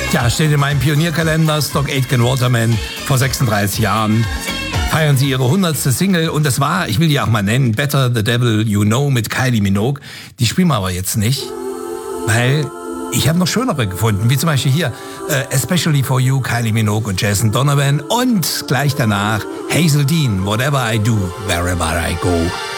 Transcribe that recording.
Ja, steht in meinem Pionierkalender. Stock Aitken Waterman vor 36 Jahren. Feiern sie ihre 100. Single und das war, ich will die auch mal nennen, Better the Devil You Know mit Kylie Minogue. Die spielen wir aber jetzt nicht, weil ich habe noch schönere gefunden, wie zum Beispiel hier Especially for You, Kylie Minogue und Jason Donovan und gleich danach Hazel Dean, Whatever I Do, Wherever I Go.